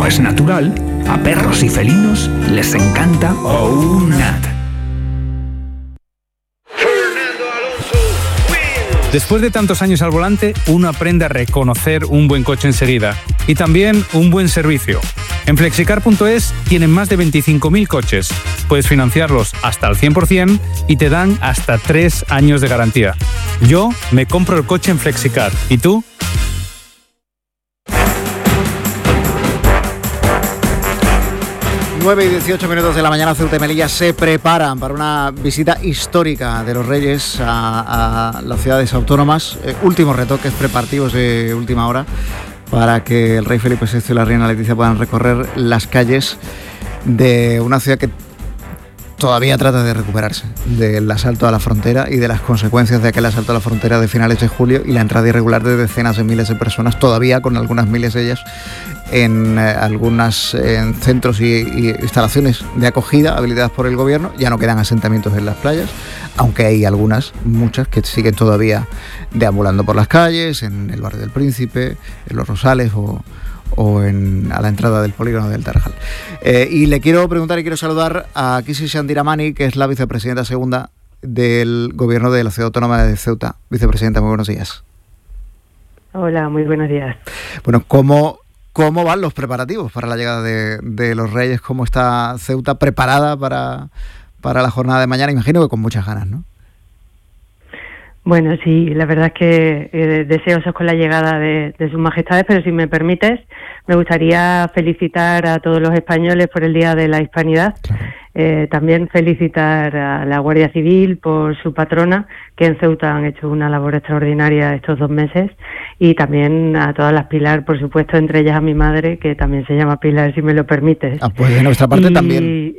como es natural, a perros y felinos les encanta OUNAT. Después de tantos años al volante, uno aprende a reconocer un buen coche enseguida y también un buen servicio. En Flexicar.es tienen más de 25.000 coches. Puedes financiarlos hasta al 100% y te dan hasta 3 años de garantía. Yo me compro el coche en Flexicar. ¿Y tú? Nueve y 18 minutos de la mañana, Ceuta y Melilla se preparan para una visita histórica de los Reyes a las ciudades autónomas. Últimos retoques preparativos de última hora para que el rey Felipe VI y la reina Leticia puedan recorrer las calles de una ciudad que todavía trata de recuperarse del asalto a la frontera y de las consecuencias de aquel asalto a la frontera de finales de julio y la entrada irregular de decenas de miles de personas, todavía con algunas miles de ellas en en centros y instalaciones de acogida habilitadas por el gobierno. Ya no quedan asentamientos en las playas, aunque hay muchas que siguen todavía deambulando por las calles, en el barrio del Príncipe, en Los Rosales o a la entrada del polígono del Tarajal. Y le quiero preguntar y quiero saludar a Kisi Sandiramani, que es la vicepresidenta segunda del gobierno de la ciudad autónoma de Ceuta. Vicepresidenta, muy buenos días. Hola, muy buenos días. Bueno, ¿cómo van los preparativos para la llegada de los Reyes? ¿Cómo está Ceuta preparada para la jornada de mañana? Imagino que con muchas ganas, ¿no? Bueno, sí, la verdad es que deseosos con la llegada de sus majestades, pero si me permites, me gustaría felicitar a todos los españoles por el Día de la Hispanidad. Claro. También felicitar a la Guardia Civil por su patrona, que en Ceuta han hecho una labor extraordinaria estos 2 meses, y también a todas las Pilar, por supuesto, entre ellas a mi madre, que también se llama Pilar, si me lo permites. Pues de nuestra parte también.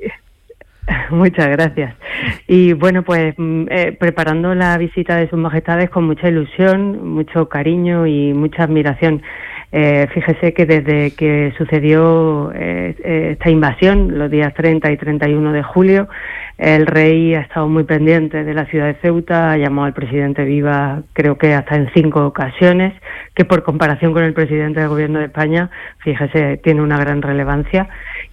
Muchas gracias. Y bueno, pues preparando la visita de sus majestades con mucha ilusión, mucho cariño y mucha admiración. Fíjese que desde que sucedió esta invasión, los días 30 y 31 de julio, el rey ha estado muy pendiente de la ciudad de Ceuta, ha llamado al presidente Viva, creo que hasta en 5 ocasiones, que por comparación con el presidente del gobierno de España, fíjese, tiene una gran relevancia.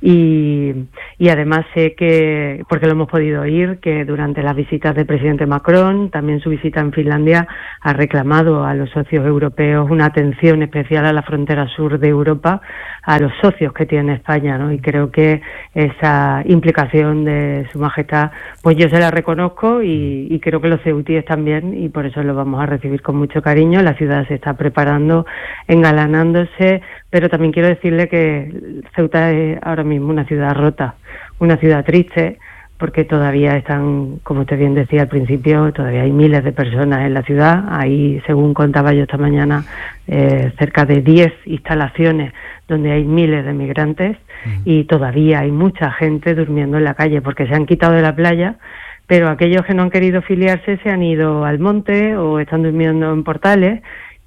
Y además sé que, porque lo hemos podido oír, que durante las visitas del presidente Macron, también su visita en Finlandia, ha reclamado a los socios europeos una atención especial a la frontera sur de Europa, a los socios que tiene España, ¿no? Y creo que esa implicación de su majestad, pues yo se la reconozco y creo que los ceutíes también, y por eso lo vamos a recibir con mucho cariño. La ciudad se está preparando, engalanándose, pero también quiero decirle que Ceuta es ahora mismo una ciudad rota, una ciudad triste, porque todavía están, como usted bien decía al principio, todavía hay miles de personas en la ciudad. Hay, según contaba yo esta mañana, cerca de 10 instalaciones donde hay miles de migrantes y todavía hay mucha gente durmiendo en la calle porque se han quitado de la playa, pero aquellos que no han querido filiarse se han ido al monte o están durmiendo en portales.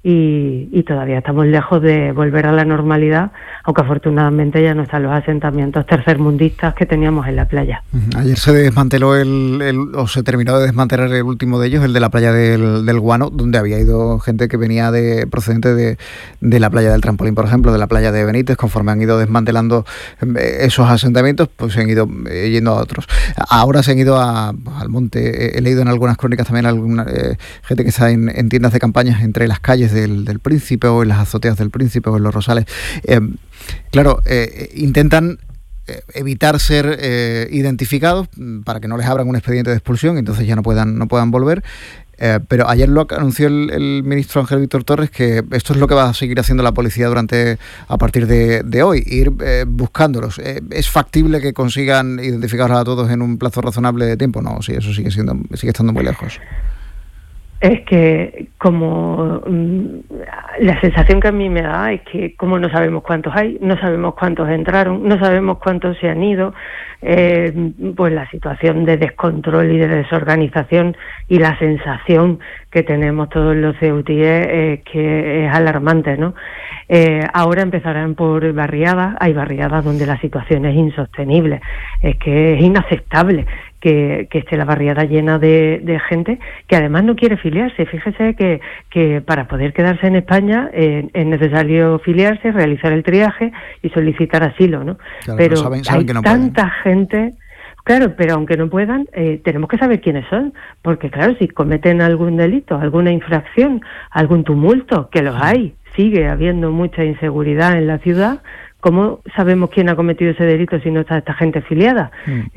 Y todavía estamos lejos de volver a la normalidad, aunque afortunadamente ya no están los asentamientos tercermundistas que teníamos en la playa. Ayer se desmanteló o se terminó de desmantelar el último de ellos, el de la playa del Guano, donde había ido gente que venía procedente de la playa del Trampolín, por ejemplo, de la playa de Benítez. Conforme han ido desmantelando esos asentamientos, pues se han ido yendo a otros. Ahora se han ido al monte. He leído en algunas crónicas también alguna gente que está en tiendas de campañas entre las calles del Príncipe o en las azoteas del Príncipe o en Los Rosales. Intentan evitar ser identificados para que no les abran un expediente de expulsión y entonces ya no puedan volver. Pero ayer lo anunció el ministro Ángel Víctor Torres, que esto es lo que va a seguir haciendo la policía a partir de hoy, ir buscándolos. ¿Es factible que consigan identificarlos a todos en un plazo razonable de tiempo? No, sí, eso sigue estando muy lejos. Es que como la sensación que a mí me da es que como no sabemos cuántos hay, no sabemos cuántos entraron, no sabemos cuántos se han ido, pues la situación de descontrol y de desorganización y la sensación que tenemos todos los ceutíes es que es alarmante, ¿no? Ahora empezarán por barriadas, hay barriadas donde la situación es insostenible, es que es inaceptable que esté la barriada llena de gente que además no quiere filiarse. Fíjese que para poder quedarse en España es necesario filiarse, realizar el triaje y solicitar asilo, ¿no? Claro, pero saben hay que no tanta pueden. gente. Claro, pero aunque no puedan, tenemos que saber quiénes son, porque claro, si cometen algún delito, alguna infracción, algún tumulto, que los hay, sigue habiendo mucha inseguridad en la ciudad, ¿cómo sabemos quién ha cometido ese delito si no está esta gente filiada?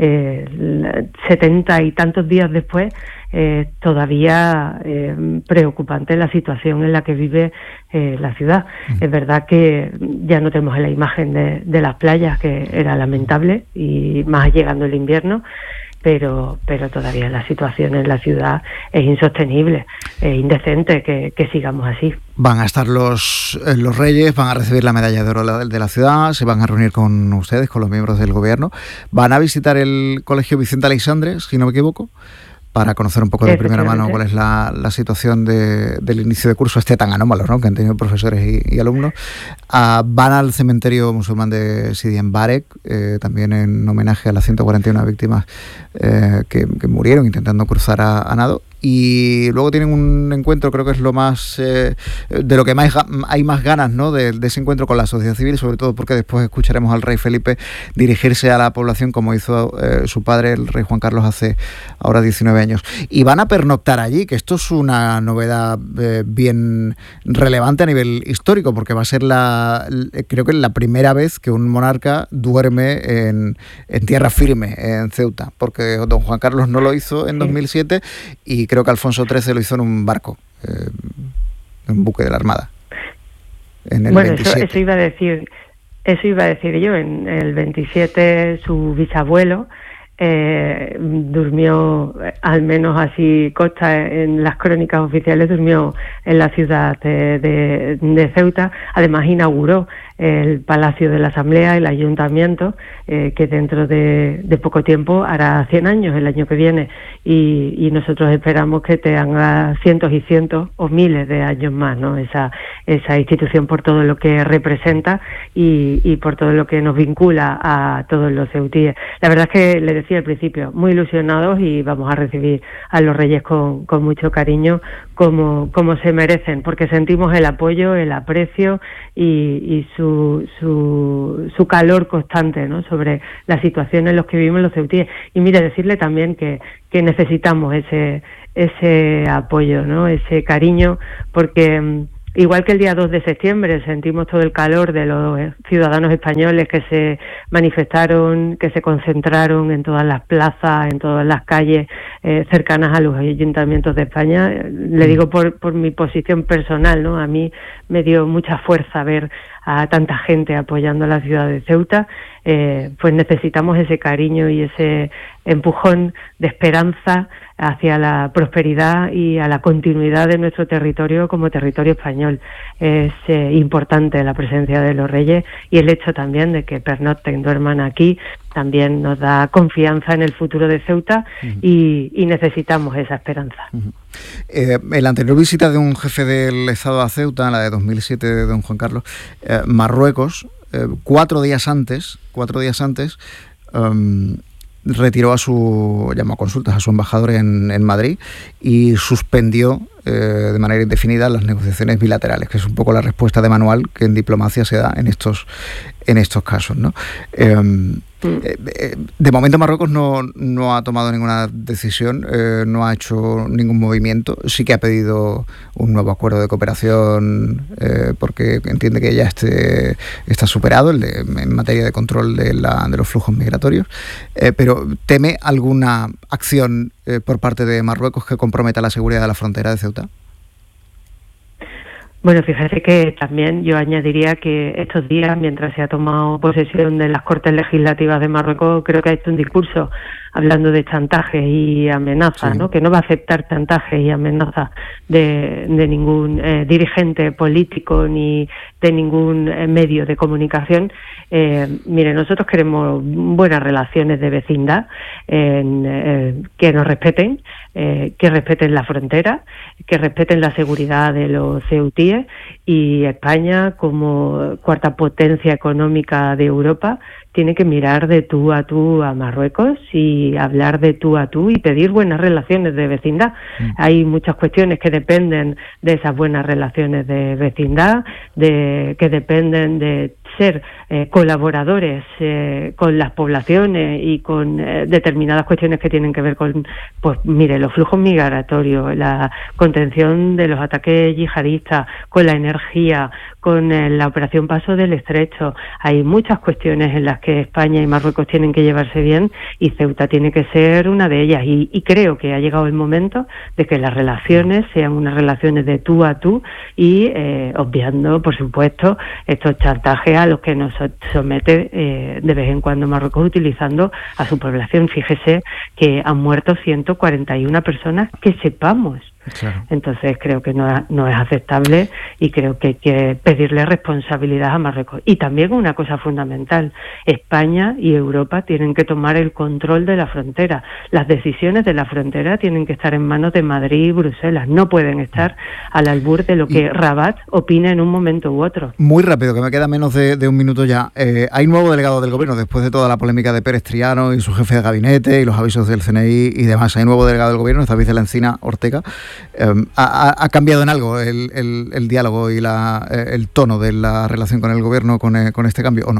70 y tantos días después, todavía preocupante la situación en la que vive la ciudad. Es verdad que ya no tenemos la imagen de las playas, que era lamentable, y más llegando el invierno, pero todavía la situación en la ciudad es insostenible, es indecente que sigamos así. Van a estar los Reyes, van a recibir la medalla de oro de la ciudad, se van a reunir con ustedes, con los miembros del gobierno, van a visitar el Colegio Vicente Aleixandre, si no me equivoco, para conocer un poco de primera mano cuál es la situación del inicio de curso tan anómalo, ¿no?, que han tenido profesores y alumnos. Van al cementerio musulmán de Sidi Mbarek, también en homenaje a las 141 víctimas que murieron intentando cruzar a nado. Y luego tienen un encuentro, creo que es lo más de lo que más hay más ganas, ¿no?, de ese encuentro con la sociedad civil, sobre todo porque después escucharemos al rey Felipe dirigirse a la población como hizo su padre, el rey Juan Carlos, hace ahora 19 años. Y van a pernoctar allí, que esto es una novedad bien relevante a nivel histórico, porque va a ser creo que la primera vez que un monarca duerme en tierra firme, en Ceuta, porque don Juan Carlos no lo hizo en 2007 y creo que Alfonso XIII lo hizo en un barco, en un buque de la Armada, en el 27. Eso iba a decir yo. En el 27 su bisabuelo durmió, al menos así consta en las crónicas oficiales, durmió en la ciudad de Ceuta. Además inauguró el Palacio de la Asamblea, el Ayuntamiento, que dentro de poco tiempo hará 100 años, el año que viene, y nosotros esperamos que tenga cientos y cientos o miles de años más, ¿no?, esa institución, por todo lo que representa y por todo lo que nos vincula a todos los ceutíes. La verdad es que, le decía al principio, muy ilusionados, y vamos a recibir a los Reyes con mucho cariño, como se merecen, porque sentimos el apoyo, el aprecio y su calor constante, ¿no?, sobre la situación en la que vivimos los ceutíes. Y mire, decirle también que necesitamos ese apoyo, ¿no?, ese cariño, porque igual que el día 2 de septiembre sentimos todo el calor de los ciudadanos españoles que se manifestaron, que se concentraron en todas las plazas, en todas las calles cercanas a los ayuntamientos de España. Le digo por mi posición personal, ¿no? A mí me dio mucha fuerza ver a tanta gente apoyando a la ciudad de Ceuta. Pues necesitamos ese cariño y ese empujón de esperanza hacia la prosperidad y a la continuidad de nuestro territorio como territorio español. Es importante la presencia de los Reyes, y el hecho también de que pernocten, duerman aquí, también nos da confianza en el futuro de Ceuta, y necesitamos esa esperanza. La anterior visita de un jefe del Estado a Ceuta, la de 2007 de don Juan Carlos, Marruecos, 4 días antes, retiró llamó a consultas a su embajador en Madrid y suspendió de manera indefinida las negociaciones bilaterales, que es un poco la respuesta de manual que en diplomacia se da en estos casos, ¿no? De momento Marruecos no ha tomado ninguna decisión, no ha hecho ningún movimiento. Sí que ha pedido un nuevo acuerdo de cooperación porque entiende que ya está superado en materia de control de los flujos migratorios, pero ¿teme alguna acción por parte de Marruecos que comprometa la seguridad de la frontera de Ceuta? Bueno, fíjese que también yo añadiría que estos días, mientras se ha tomado posesión de las Cortes Legislativas de Marruecos, creo que ha hecho un discurso hablando de chantajes y amenazas, sí, ¿no?, que no va a aceptar chantajes y amenazas de ningún dirigente político ni de ningún medio de comunicación. Mire, nosotros queremos buenas relaciones de vecindad, que nos respeten, que respeten la frontera, que respeten la seguridad de los ceutíes, y España, como cuarta potencia económica de Europa, tiene que mirar de tú a Marruecos y y hablar de tú a tú y pedir buenas relaciones de vecindad. Hay muchas cuestiones que dependen de esas buenas relaciones de vecindad, que dependen de ser colaboradores con las poblaciones y con determinadas cuestiones que tienen que ver con, pues mire, los flujos migratorios, la contención de los ataques yihadistas, con la energía, con la operación Paso del Estrecho. Hay muchas cuestiones en las que España y Marruecos tienen que llevarse bien y Ceuta tiene que ser una de ellas. Y creo que ha llegado el momento de que las relaciones sean unas relaciones de tú a tú y obviando, por supuesto, estos chantajes a los que nos somete de vez en cuando Marruecos utilizando a su población. Fíjese que han muerto 141 personas que sepamos. Claro. Entonces creo que no es aceptable y creo que hay que pedirle responsabilidad a Marruecos. Y también una cosa fundamental, España y Europa tienen que tomar el control de la frontera. Las decisiones de la frontera tienen que estar en manos de Madrid y Bruselas, no pueden estar al albur de lo que Rabat opine en un momento u otro. Muy rápido, que me queda menos de un minuto ya. Hay nuevo delegado del gobierno después de toda la polémica de Pérez Triano y su jefe de gabinete y los avisos del CNI y demás. Hay nuevo delegado del gobierno, esta vez de la Encina Ortega. ¿Ha cambiado en algo el diálogo y el tono de la relación con el gobierno con este cambio o no?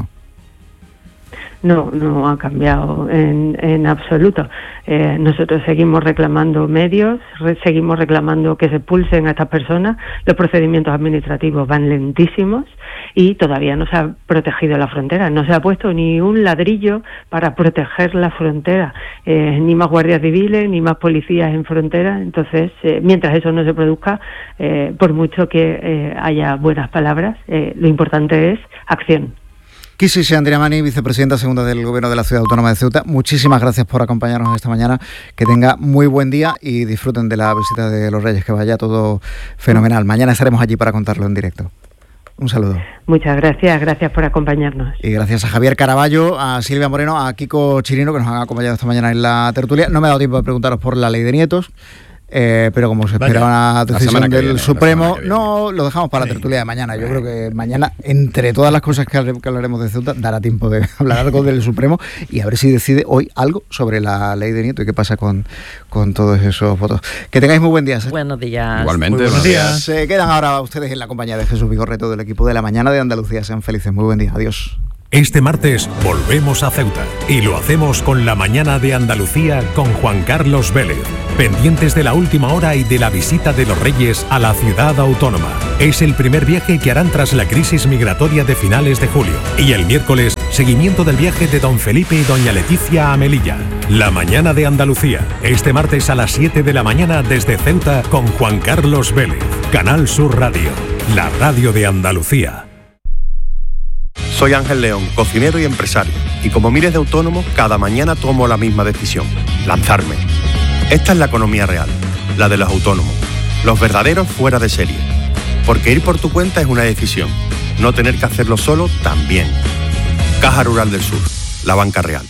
No ha cambiado en absoluto. Nosotros seguimos reclamando medios, seguimos reclamando que se expulsen a estas personas. Los procedimientos administrativos van lentísimos y todavía no se ha protegido la frontera. No se ha puesto ni un ladrillo para proteger la frontera, ni más guardias civiles, ni más policías en frontera. Entonces, mientras eso no se produzca, por mucho que haya buenas palabras, lo importante es acción. Quisise Andriamani, vicepresidenta segunda del Gobierno de la Ciudad Autónoma de Ceuta, muchísimas gracias por acompañarnos esta mañana. Que tenga muy buen día y disfruten de la visita de los Reyes, que vaya todo fenomenal. Mañana estaremos allí para contarlo en directo. Un saludo. Muchas gracias por acompañarnos. Y gracias a Javier Caraballo, a Silvia Moreno, a Kiko Chirino, que nos han acompañado esta mañana en la tertulia. No me ha dado tiempo de preguntaros por la ley de nietos. Pero como se espera una decisión del Supremo, no, lo dejamos para la tertulia de mañana. Yo creo que mañana, entre todas las cosas que hablaremos de Ceuta, dará tiempo de hablar algo del Supremo y a ver si decide hoy algo sobre la ley de nietos y qué pasa con todos esos votos. Que tengáis muy buen día. Buenos días. Igualmente. Buenos días. Se quedan ahora ustedes en la compañía de Jesús Vigorre, todo el equipo de La Mañana de Andalucía. Sean felices. Muy buen día. Adiós. Este martes volvemos a Ceuta y lo hacemos con La Mañana de Andalucía con Juan Carlos Vélez. Pendientes de la última hora y de la visita de los Reyes a la ciudad autónoma. Es el primer viaje que harán tras la crisis migratoria de finales de julio. Y el miércoles, seguimiento del viaje de don Felipe y doña Leticia a Melilla. La Mañana de Andalucía, este martes a las 7 de la mañana desde Ceuta con Juan Carlos Vélez. Canal Sur Radio, la radio de Andalucía. Soy Ángel León, cocinero y empresario, y como miles de autónomos, cada mañana tomo la misma decisión: lanzarme. Esta es la economía real, la de los autónomos, los verdaderos fuera de serie. Porque ir por tu cuenta es una decisión, no tener que hacerlo solo también. Caja Rural del Sur, la banca real.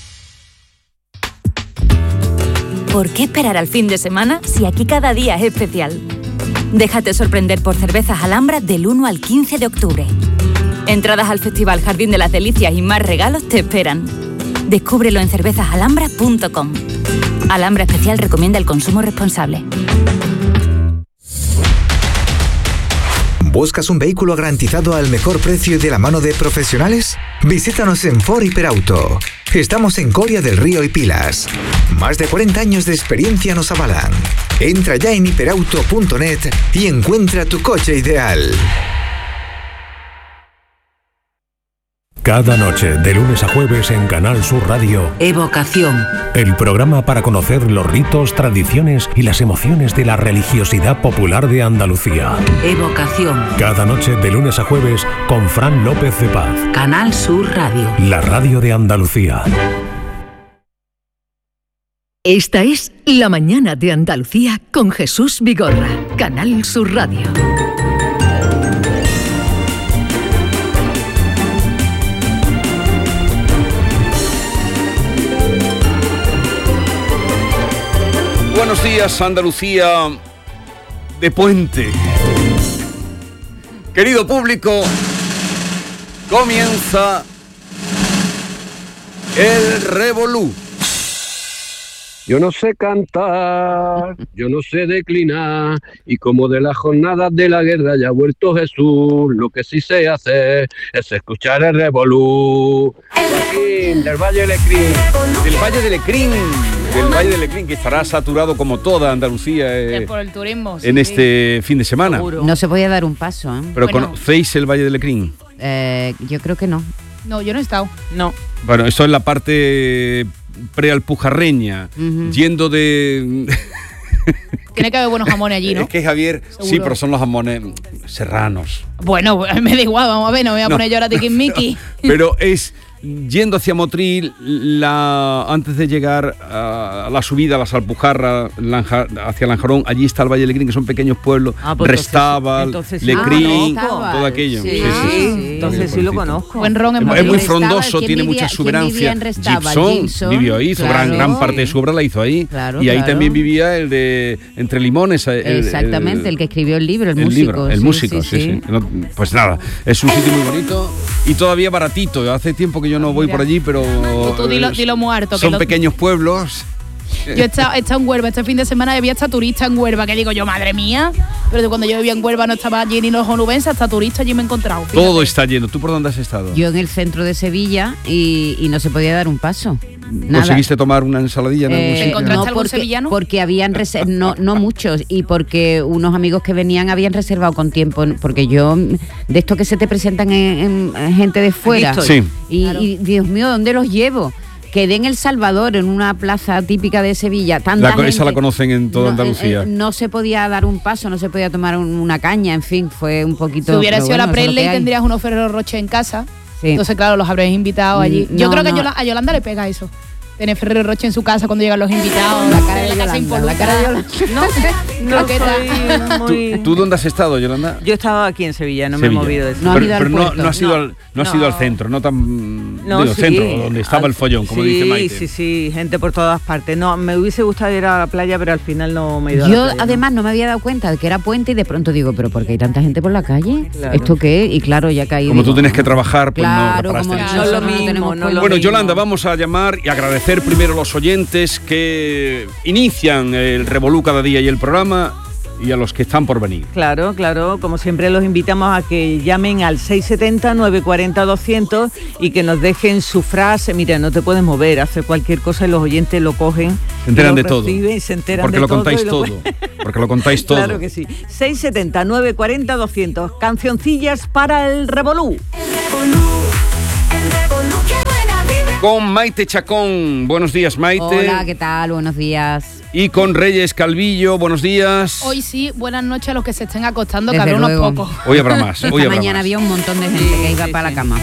¿Por qué esperar al fin de semana si aquí cada día es especial? Déjate sorprender por Cervezas Alhambra del 1 al 15 de octubre. Entradas al Festival Jardín de las Delicias y más regalos te esperan. Descúbrelo en cervezasalhambra.com. Alhambra Especial recomienda el consumo responsable. ¿Buscas un vehículo garantizado al mejor precio y de la mano de profesionales? Visítanos en Ford Hiperauto. Estamos en Coria del Río y Pilas. Más de 40 años de experiencia nos avalan. Entra ya en hiperauto.net y encuentra tu coche ideal. Cada noche, de lunes a jueves en Canal Sur Radio, Evocación. El programa para conocer los ritos, tradiciones y las emociones de la religiosidad popular de Andalucía. Evocación. Cada noche, de lunes a jueves, con Fran López de Paz. Canal Sur Radio. La radio de Andalucía. Esta es La Mañana de Andalucía con Jesús Vigorra. Canal Sur Radio. Buenos días, Andalucía de puente. Querido público, comienza el Revolú. Yo no sé cantar, yo no sé declinar, y como de las jornadas de la guerra ya ha vuelto Jesús, lo que sí sé hacer es escuchar el revolú. Del Valle de Lecrín. Del Valle de Lecrín. Del Valle de Lecrín, que estará saturado como toda Andalucía por el turismo, en este fin de semana. Seguro. No se podía dar un paso, ¿eh? ¿Pero conocéis el Valle de Lecrín? Yo creo que no. No, yo no he estado. No. Bueno, eso es la parte prealpujarreña, yendo de... Tiene que haber buenos jamones allí, ¿no? Es que Javier, ¿seguro? Sí, pero son los jamones serranos. Bueno, me da igual, vamos a ver, no me voy a poner yo ahora tiquismiqui. Pero es yendo hacia Motril, antes de llegar a la subida a las Alpujarras, hacia Lanjarón, allí está el Valle de Lecrín, que son pequeños pueblos, Restábal, Lecrín, todo aquello. Sí. Entonces sí lo conozco. Buen ron es muy frondoso, tiene mucha exuberancia. Gibson vivió ahí, hizo gran parte de su obra la hizo ahí. Claro, y ahí también vivía el de Entre Limones. Exactamente, el que escribió el libro, el músico. Sí. Pues nada, es un sitio muy bonito y todavía baratito. Hace tiempo que yo no voy por allí, pero tú dilo muy harto. Son pequeños pueblos. Yo he estado en Huelva este fin de semana y había hasta turista en Huelva, que digo yo, madre mía, pero cuando yo vivía en Huelva no estaba allí ni los onubenses, hasta turista allí me he encontrado. Fíjate. Todo está lleno. ¿Tú por dónde has estado? Yo en el centro de Sevilla y no se podía dar un paso. Nada. ¿Conseguiste tomar una ensaladilla en algún sitio? ¿Encontraste algún sevillano? Porque habían no muchos, y porque unos amigos que venían habían reservado con tiempo, porque yo, de esto que se te presentan en gente de fuera, y Dios mío, ¿dónde los llevo? Quedé en El Salvador, en una plaza típica de Sevilla. Esa la conocen en toda Andalucía. No se podía dar un paso, no se podía tomar una caña, en fin, fue un poquito... Si hubiera sido la Presley, tendrías unos Ferrero Rocher en casa. Sí. Entonces, claro, los habréis invitado allí. Yo creo que a Yolanda le pega eso. Tener Ferrero Rocher en su casa cuando llegan los invitados. La cara de Yolanda. La cara de Yolanda. ¿Tú dónde has estado, Yolanda? Yo he estado aquí en Sevilla, no me he movido de Sevilla. Pero no has ido al centro, no tan... centro, donde estaba el follón, como dice Maite. Sí, gente por todas partes. No, me hubiese gustado ir a la playa, pero al final no me he ido a la playa. Yo, además, no me había dado cuenta de que era puente y de pronto digo, ¿pero por qué hay tanta gente por la calle? Claro. ¿Esto qué? Y claro, ya caí. Como tú tienes que trabajar, pues claro, no como no lo mismo. Bueno, Yolanda, vamos a llamar y agradecer primero a los oyentes que inician el Revolú cada día y el programa, y a los que están por venir. Claro, como siempre los invitamos a que llamen al 670-940-200 y que nos dejen su frase. Mira, no te puedes mover, hace cualquier cosa y los oyentes lo cogen, se enteran de todo, y se enteran porque de lo todo contáis todo, porque lo contáis todo. Claro que sí. 670-940-200, cancioncillas para el Revolú. Con Maite Chacón. Buenos días, Maite. Hola, ¿qué tal? Buenos días. Y con Reyes Calvillo. Buenos días. Hoy sí, buenas noches a los que se estén acostando, desde que habrá luego. unos pocos. Hoy habrá más. Esta mañana había un montón de gente que iba para la cama.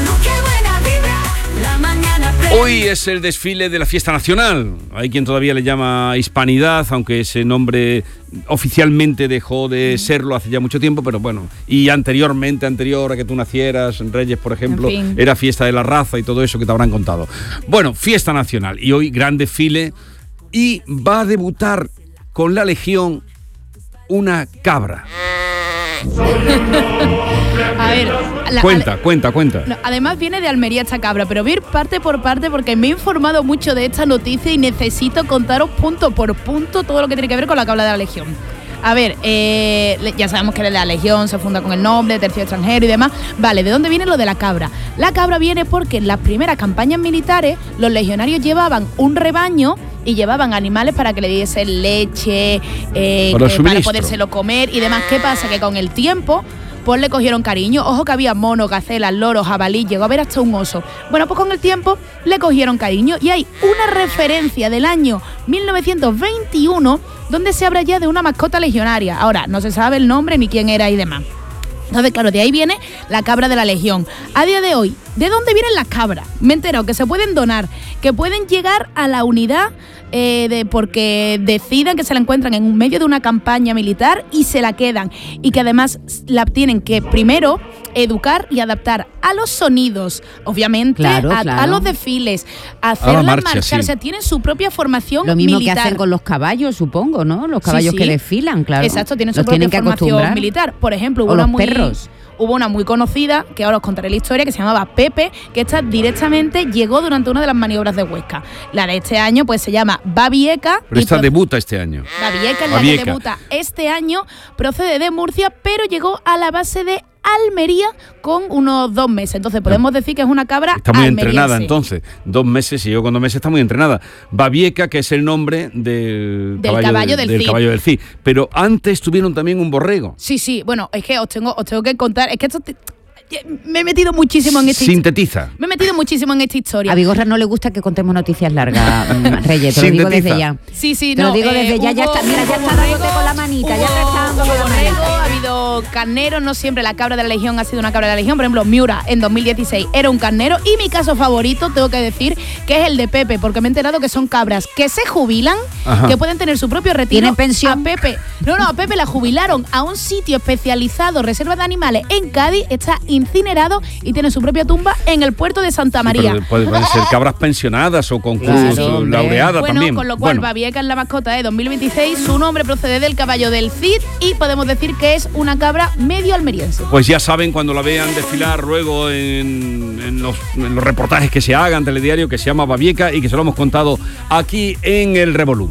Hoy es el desfile de la Fiesta Nacional. Hay quien todavía le llama Hispanidad, aunque ese nombre oficialmente dejó de serlo hace ya mucho tiempo, pero bueno. Y anterior a que tú nacieras, en Reyes, por ejemplo, era Fiesta de la Raza y todo eso que te habrán contado. Bueno, Fiesta Nacional. Y hoy gran desfile. Y va a debutar con la Legión una cabra. A ver, cuenta. No, además viene de Almería esta cabra, pero voy a ir parte por parte porque me he informado mucho de esta noticia y necesito contaros punto por punto todo lo que tiene que ver con la cabra de la Legión. A ver, ya sabemos que la Legión se funda con el nombre, tercio extranjero y demás. Vale, ¿de dónde viene lo de la cabra? La cabra viene porque en las primeras campañas militares los legionarios llevaban un rebaño y llevaban animales para que le diesen leche, para podérselo comer y demás. ¿Qué pasa? Que con el tiempo pues le cogieron cariño. Ojo que había monos, gacelas, loros, jabalí, llegó a haber hasta un oso. Bueno, pues con el tiempo le cogieron cariño y hay una referencia del año 1921 donde se habla ya de una mascota legionaria. Ahora, no se sabe el nombre ni quién era y demás. Entonces, claro, de ahí viene la cabra de la Legión. A día de hoy, ¿de dónde vienen las cabras? Me he enterado que se pueden donar, que pueden llegar a la unidad porque decidan que se la encuentran en medio de una campaña militar y se la quedan. Y que además la tienen que primero educar y adaptar a los sonidos, obviamente, a los desfiles, a hacerlas marchar. Sí. O sea, tienen su propia formación militar. Lo mismo que hacen con los caballos, supongo, ¿no? Los caballos que desfilan, claro. Exacto, tienen su propia formación militar. Por ejemplo, hubo hubo una muy conocida, que ahora os contaré la historia, que se llamaba Pepe, que esta directamente llegó durante una de las maniobras de Huesca. La de este año pues se llama Babieca. Pero esta debuta este año. Babieca es la que debuta este año, procede de Murcia, pero llegó a la base de Almería con unos 2 meses. Entonces podemos decir que es una cabra está muy almeriense. Entrenada entonces. 2 meses, y yo con 2 meses está muy entrenada. Babieca, que es el nombre del caballo del Cid. Pero antes tuvieron también un borrego. Sí. Bueno, es que os tengo que contar. Es que esto... Me he metido muchísimo en esta Sintetiza. Me he metido muchísimo en esta historia. A Vigorra no le gusta que contemos noticias largas, Reyes, te lo digo desde ya. Sí, te lo digo desde ya. Ya está, mira, ya está dándote con la manita. Ya te está dando con la manita. Ha habido carneros, no siempre la cabra de la Legión ha sido una cabra de la Legión. Por ejemplo, Miura en 2016 era un carnero. Y mi caso favorito, tengo que decir, que es el de Pepe, porque me he enterado que son cabras que se jubilan, que pueden tener su propio retiro. ¿Tienen pensión? A Pepe la jubilaron a un sitio especializado, reserva de animales en Cádiz. Está incinerado y tiene su propia tumba en el puerto de Santa María. Pueden ser cabras pensionadas o concursos laureadas también. Con lo cual, Babieca es la mascota de 2026. Su nombre procede del caballo del Cid y podemos decir que es una cabra medio almeriense. Pues ya saben, cuando la vean desfilar luego en los reportajes que se hagan, telediario, que se llama Babieca y que se lo hemos contado aquí en el Revolú.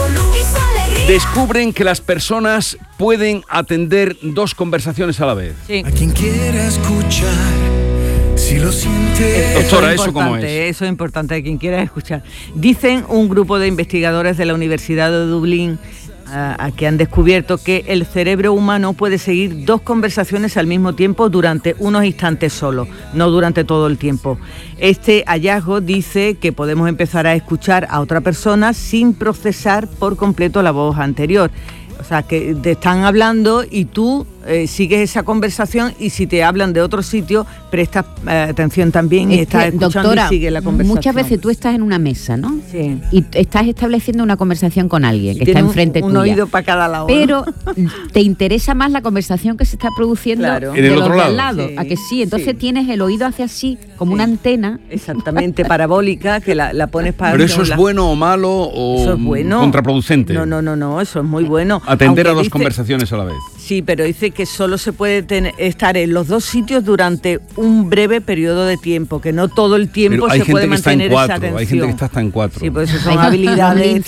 Descubren que las personas pueden atender 2 conversaciones a la vez. Sí. A quien quiera escuchar, si lo siente. Doctora, ¿eso cómo es? Eso es importante, a quien quiera escuchar. Dicen un grupo de investigadores de la Universidad de Dublín que han descubierto que el cerebro humano puede seguir 2 conversaciones al mismo tiempo durante unos instantes solo, no durante todo el tiempo. Este hallazgo dice que podemos empezar a escuchar a otra persona sin procesar por completo la voz anterior. O sea, que te están hablando y tú sigues esa conversación, y si te hablan de otro sitio, prestas atención también y estás escuchando, doctora, y sigues la conversación. Muchas veces tú estás en una mesa, ¿no? Sí. Y estás estableciendo una conversación con alguien que está enfrente tuya. Un oído para cada lado. Pero te interesa más la conversación que se está produciendo en el otro lado. Sí, ¿A que sí? Entonces tienes el oído hacia sí, como una antena. Exactamente, parabólica, que la pones para... ¿Pero eso es bueno o malo o eso es bueno. Contraproducente? No, eso es muy bueno. Atender a 2 conversaciones a la vez. Sí, pero dice que solo se puede estar en los 2 sitios durante un breve periodo de tiempo, que no todo el tiempo se puede mantener esa atención. Hay gente que está hasta en 4. Sí, pues eso son habilidades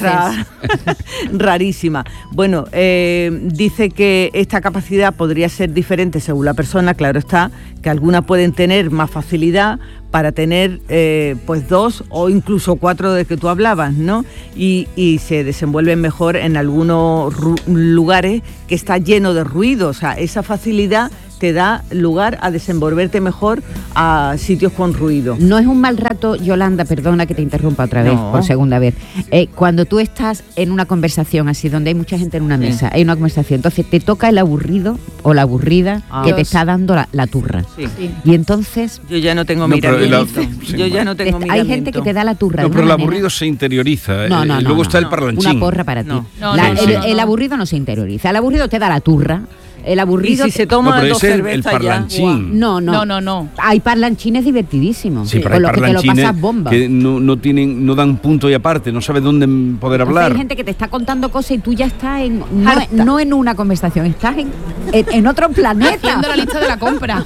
rarísimas. Bueno, dice que esta capacidad podría ser diferente según la persona, claro está, que algunas pueden tener más facilidad para tener pues 2 o incluso 4 de que tú hablabas, ¿no? Y se desenvuelven mejor en algunos lugares que está lleno de ruido. O sea, esa facilidad te da lugar a desenvolverte mejor a sitios con ruido. No es un mal rato, Yolanda, perdona que te interrumpa otra vez, por segunda vez. Cuando tú estás en una conversación así, donde hay mucha gente en una mesa, hay una conversación, entonces te toca el aburrido o la aburrida que te está dando la turra. Sí. Y entonces... Yo ya no tengo miramiento. Yo ya no tengo miramiento. Hay gente que te da la turra. No, pero el aburrido se interioriza. Luego está el parlanchín. Una porra para ti. El aburrido no se interioriza. El aburrido te da la turra. El aburrido. Y si se toma 2 cervezas el parlanchín. No. Hay parlanchines divertidísísimos. Sí, pero con los que te lo pasas bomba. Que no dan punto y aparte, no sabes dónde poder hablar. Hay gente que te está contando cosas y tú ya estás no en una conversación, estás en otro planeta. Haciendo la lista de la compra.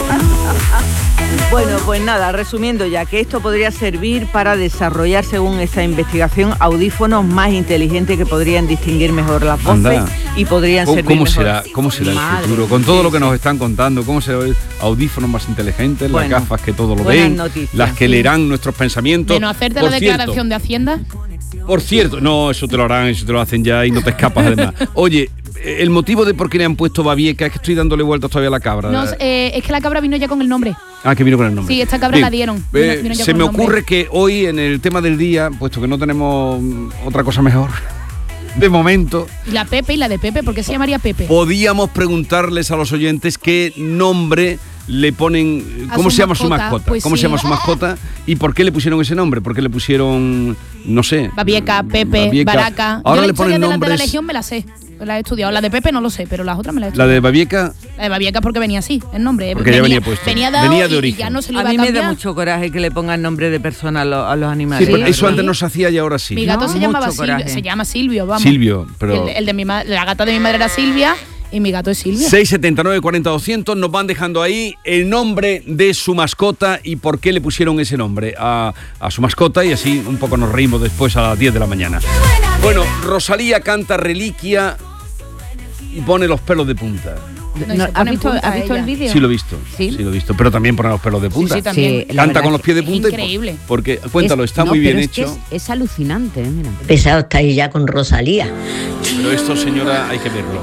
Bueno, pues nada, resumiendo ya, que esto podría servir para desarrollar, según esta investigación, audífonos más inteligentes que podrían distinguir mejor las voces y podrían servir mejor. ¿Cómo será el futuro? Con todo lo que nos están contando, ¿cómo será audífonos más inteligentes, las gafas que todo lo ven, las que leerán nuestros pensamientos? ¿De no hacerte la declaración de Hacienda? Por cierto, no, eso te lo harán, eso te lo hacen ya y no te escapas además. Oye, el motivo de por qué le han puesto Babieca es que estoy dándole vueltas todavía a la cabra. No, es que la cabra vino ya con el nombre. Ah, que vino con el nombre. Sí, esta cabra la dieron. Vino se me ocurre que hoy en el tema del día, puesto que no tenemos otra cosa mejor, de momento... Y la Pepe y la de Pepe, ¿por qué se llamaría Pepe? Podíamos preguntarles a los oyentes qué nombre le ponen, ¿cómo se llama su mascota? Pues ¿Cómo se llama su mascota? ¿Y por qué le pusieron ese nombre? ¿Por qué le pusieron, no sé? Babieca, Pepe, Baraca. Ahora yo le ponen nombres... de la Legión me la sé. La he estudiado. La de Pepe no lo sé, pero las otras me las he estudiado. ¿La de Babieca? La de Babieca porque venía así, el nombre. Porque ya venía puesto. Venía de origen. Ya no se lo iba a mí me da mucho coraje que le pongan nombre de persona a los animales. Sí, pero eso antes no se hacía y ahora sí. Mi gato se llama Silvio, vamos. Silvio, pero... La gata de mi madre era Silvia Y mi gato es Silvia. 679 40 200, nos van dejando ahí el nombre de su mascota y por qué le pusieron ese nombre a su mascota, y así un poco nos reímos después a las 10 de la mañana. Bueno, Rosalía canta Reliquia y pone los pelos de punta. ¿Has visto el vídeo? Sí, lo he visto. ¿Sí? Sí, lo he visto. Pero también pone los pelos de punta. Sí, también. Canta con los pies de punta. Increíble. Porque, cuéntalo, está muy bien hecho. Es alucinante, mira. Pesado está ahí ya con Rosalía. Pero esto, señora, hay que verlo.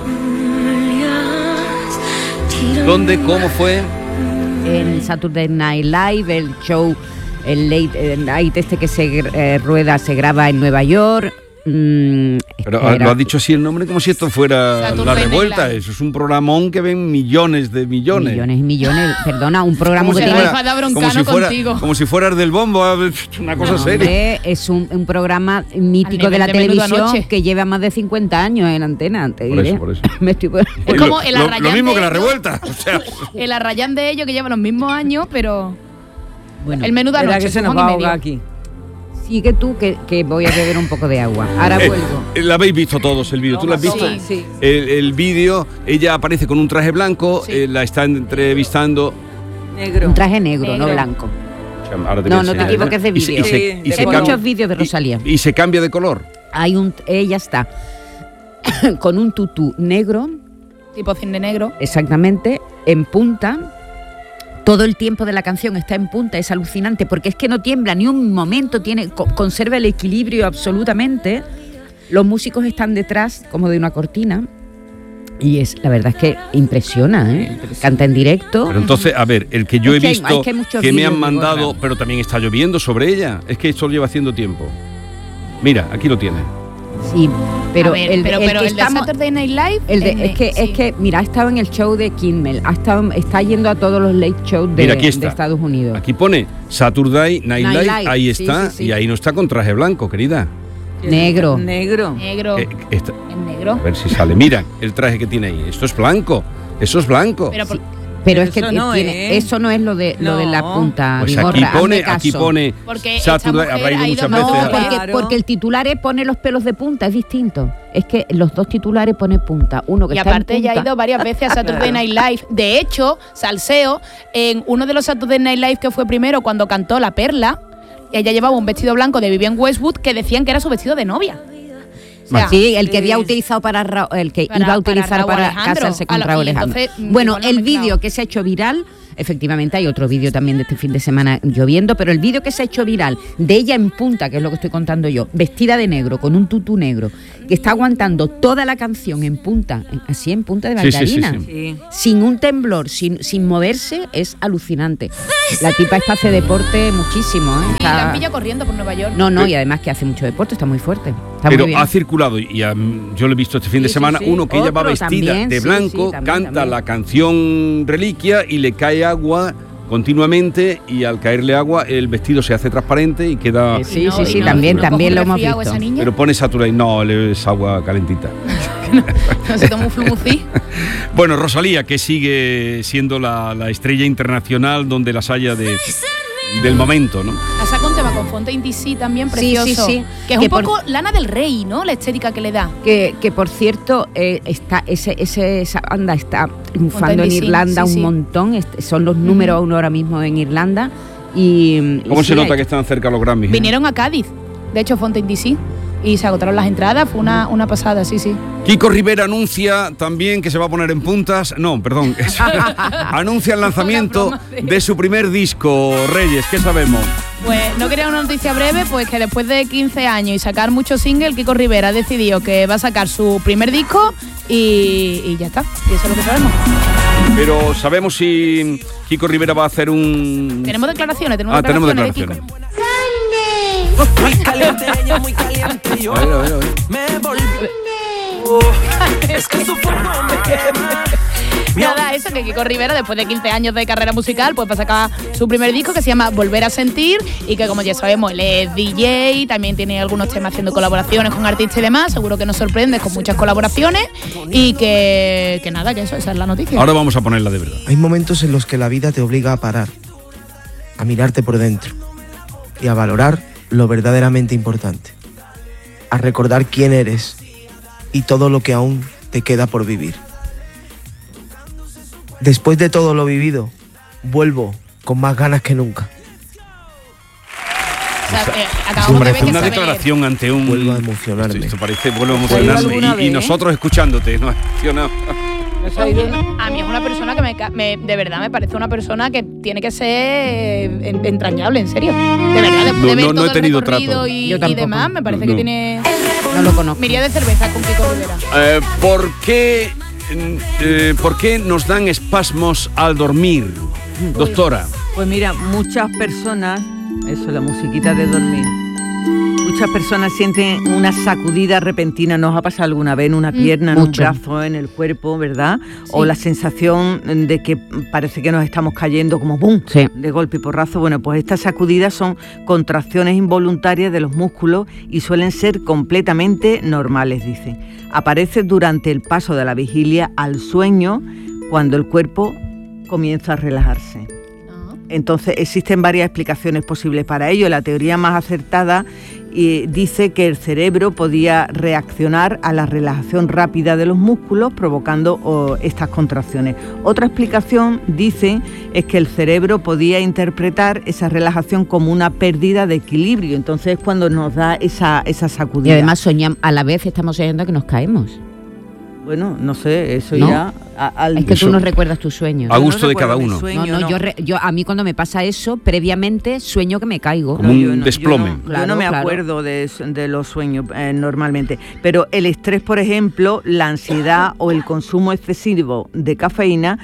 ¿Dónde? ¿Cómo fue? En Saturday Night Live, el show, el Late Night que se rueda, se graba en Nueva York. Pero lo has dicho así el nombre como si esto fuera Saturday La Revuelta. Night Live. Eso es un programón que ven millones de millones. Millones y millones. Perdona, un programa que tiene... Como si fueras del bombo, una cosa seria. Es un programa mítico de la televisión que lleva más de 50 años en antena. Por eso. Es como el Arrayán. Lo mismo que La ellos, Revuelta. O sea. El Arrayán de ellos, que lleva los mismos años, pero... Bueno, el menú de anoche, que se nos va a ahogar aquí. Sigue tú, que voy a beber un poco de agua. Ahora vuelvo. La habéis visto todos el vídeo. ¿Tú lo has visto? Sí. El vídeo, ella aparece con un traje blanco, la está entrevistando. Negro. Un traje negro, no blanco. No te equivoques de vídeo. Hay muchos vídeos de Rosalía. Y se cambia de color. Ella está con un tutú negro. Tipo cine negro. Exactamente, en punta. Todo el tiempo de la canción está en punta, es alucinante, porque es que no tiembla ni un momento, conserva el equilibrio absolutamente. Los músicos están detrás, como de una cortina, y la verdad es que impresiona, ¿eh? Canta en directo. Pero entonces, a ver, el que yo he visto, que me han mandado, gorra. pero también está lloviendo sobre ella, es que esto lleva haciendo tiempo. Mira, aquí lo tiene. Sí, pero el de Saturday Night Live es que mira, ha estado en el show de Kimmel, está yendo a todos los late shows de Estados Unidos. Aquí pone Saturday Night Live, ahí está, sí. Y ahí no está con traje blanco, querida. Negro. Es negro. A ver si sale. Mira el traje que tiene ahí. Esto es blanco. Eso es blanco. Pero es que eso no es lo de la punta. Pues aquí pone porque Saturday, habrá ido muchas veces. Porque el titular pone los pelos de punta, es distinto. Es que los dos titulares pone punta. Uno que y está aparte en punta. ya ha ido varias veces a Saturday Night Live. De hecho, Salseo, en uno de los Saturday Night Live que fue primero, cuando cantó La Perla, ella llevaba un vestido blanco de Vivienne Westwood que decían que era su vestido de novia. O sea, sí, el que había utilizado para casarse con Raúl Alejandro. Bueno, el vídeo que se ha hecho viral, efectivamente hay otro vídeo también de este fin de semana lloviendo, pero el vídeo que se ha hecho viral de ella en punta, que es lo que estoy contando yo, vestida de negro, con un tutú negro, que está aguantando toda la canción en punta, así en punta de bailarina, sin un temblor, sin moverse, es alucinante. La tipa esta hace deporte muchísimo, ¿eh? Y la pilla corriendo por Nueva York. No, y además que hace mucho deporte, está muy fuerte. Pero ha circulado, y yo lo he visto este fin de semana, uno que ella va vestida también, de blanco, canta la canción Reliquia y le cae agua continuamente, y al caerle agua el vestido se hace transparente y queda... También lo hemos visto. Pero pone Saturday, no, es agua calentita. No se toma un flumusí. Bueno, Rosalía, que sigue siendo la estrella internacional donde las haya del momento, ¿no? Ha sacado un tema con Fontaine DC también precioso. Sí. Que es un poco Lana del Rey, ¿no? La estética que le da. Que por cierto, esa banda está triunfando en Irlanda un montón. Son los números uno ahora mismo en Irlanda. ¿Cómo se nota que están cerca los Grammys? Vinieron a Cádiz, de hecho, Fontaine DC. Y se agotaron las entradas, fue una pasada, sí. Kiko Rivera anuncia también que se va a poner en puntas. No, perdón. Anuncia el lanzamiento de su primer disco, Reyes. ¿Qué sabemos? Pues no quería una noticia breve, pues que después de 15 años y sacar muchos singles, Kiko Rivera ha decidido que va a sacar su primer disco y ya está. Y eso es lo que sabemos. Pero sabemos si Kiko Rivera va a hacer un... Tenemos declaraciones. Tenemos declaraciones. Muy caliente, ella muy caliente. Yo me volví. Es que su forma me quema. Nada, eso, que Kiko Rivera, después de 15 años de carrera musical, pues va a sacar su primer disco que se llama Volver a Sentir, y que, como ya sabemos, él es DJ, también tiene algunos temas haciendo colaboraciones con artistas y demás. Seguro que nos sorprende con muchas colaboraciones, y que nada, que esa es la noticia. Ahora vamos a ponerla de verdad. Hay momentos en los que la vida te obliga a parar, a mirarte por dentro y a valorar lo verdaderamente importante, a recordar quién eres y todo lo que aún te queda por vivir. Después de todo lo vivido, vuelvo con más ganas que nunca. O sea, acabamos de ver que una saber. declaración ante un... Vuelvo a emocionarme. Esto parece, vuelvo a emocionarme. Y nosotros escuchándote, ¿no? A mí es una persona que de verdad me parece una persona que tiene que ser entrañable, en serio. De verdad, después de ver todo he tenido el recorrido trato. y demás, me parece que tiene... No lo conozco. Miría de cerveza con Kiko Rivera. ¿Por qué nos dan espasmos al dormir, doctora? Pues mira, muchas personas, eso, la musiquita de dormir, muchas personas sienten una sacudida repentina. ¿Nos ha pasado alguna vez en una pierna, en un brazo, en el cuerpo, verdad? Sí. O la sensación de que parece que nos estamos cayendo como ¡bum! Sí. De golpe y porrazo. Bueno, pues estas sacudidas son contracciones involuntarias de los músculos y suelen ser completamente normales, dicen. Aparece durante el paso de la vigilia al sueño, cuando el cuerpo comienza a relajarse. Entonces existen varias explicaciones posibles para ello. La teoría más acertada dice que el cerebro podía reaccionar a la relajación rápida de los músculos provocando estas contracciones. Otra explicación, dicen, es que el cerebro podía interpretar esa relajación como una pérdida de equilibrio. Entonces es cuando nos da esa sacudida. Y además soñamos, a la vez estamos soñando que nos caemos. Bueno, no sé, eso ¿no? ya... Es que tú no recuerdas tus sueños. A gusto de cada uno. Yo a mí cuando me pasa eso, previamente sueño que me caigo. Como un desplome. Yo no me acuerdo de los sueños normalmente. Pero el estrés, por ejemplo, la ansiedad o el consumo excesivo de cafeína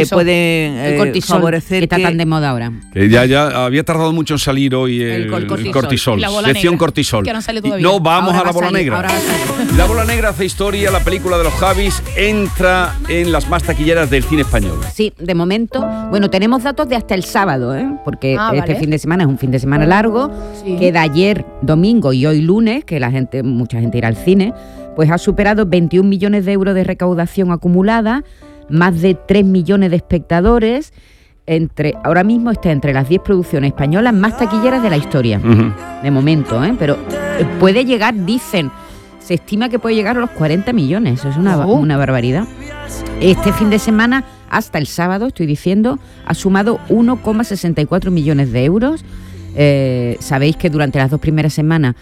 puede favorecer que está tan de moda ahora. Que ya había tardado mucho en salir hoy el cortisol. Sección cortisol. Que no sale todavía. No, vamos Ahora a la bola negra. La bola negra hace historia, la película de los Javis entra en las más taquilleras del cine español. Sí, de momento, bueno, tenemos datos de hasta el sábado, porque este fin de semana es un fin de semana largo, queda ayer domingo y hoy lunes, que mucha gente irá al cine, pues ha superado 21 millones de euros de recaudación acumulada, más de 3 millones de espectadores, ahora mismo está entre las 10 producciones españolas más taquilleras de la historia, de momento, pero puede llegar, dicen, se estima que puede llegar a los 40 millones, eso es una barbaridad. Este fin de semana, hasta el sábado, estoy diciendo, ha sumado 1,64 millones de euros. Sabéis que durante las 2 primeras semanas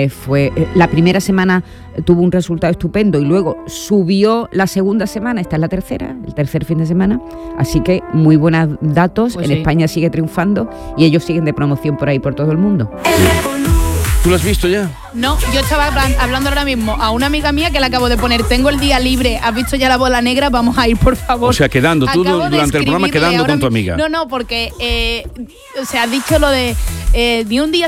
la primera semana tuvo un resultado estupendo y luego subió la segunda semana, esta es la tercera, el tercer fin de semana, así que muy buenos datos. Pues en España sigue triunfando y ellos siguen de promoción por ahí, por todo el mundo. ¿Tú lo has visto ya? No, yo estaba hablando ahora mismo a una amiga mía que le acabo de poner, tengo el día libre, ¿has visto ya la bola negra? Vamos a ir, por favor. O sea, quedando, tú durante el programa quedando con tu amiga. No, porque, has dicho lo de ni un día